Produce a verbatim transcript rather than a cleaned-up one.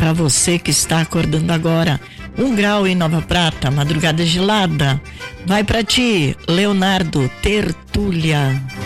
para você que está acordando agora. Um grau em Nova Prata, madrugada gelada. Vai para ti, Leonardo Tertúlia.